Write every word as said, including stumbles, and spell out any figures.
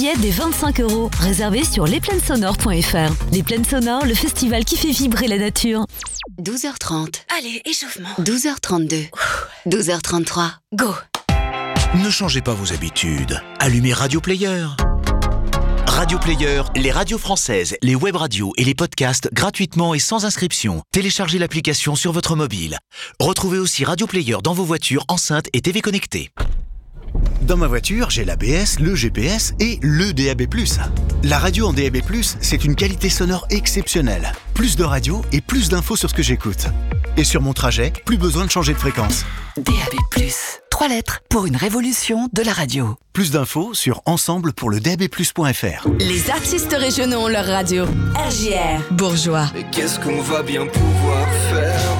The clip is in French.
billets dès vingt-cinq euros. Réservé sur lesplaines-sonores point f r. Les Plaines Sonores, le festival qui fait vibrer la nature. douze heures trente. Allez, échauffement. douze heures trente-deux. douze heures trente-trois. Go. Ne changez pas vos habitudes. Allumez Radio Player. Radio Player, les radios françaises, les web radios et les podcasts gratuitement et sans inscription. Téléchargez l'application sur votre mobile. Retrouvez aussi Radio Player dans vos voitures, enceintes et T V connectées. Dans ma voiture, j'ai l'A B S, le G P S et le D A B plus. La radio en D A B plus, c'est une qualité sonore exceptionnelle. Plus de radio et plus d'infos sur ce que j'écoute. Et sur mon trajet, plus besoin de changer de fréquence. D A B plus. Trois lettres pour une révolution de la radio. Plus d'infos sur ensemble pour le D A B plus point f r. Les artistes régionaux ont leur radio. R J R, Bourgeois. Et qu'est-ce qu'on va bien pouvoir faire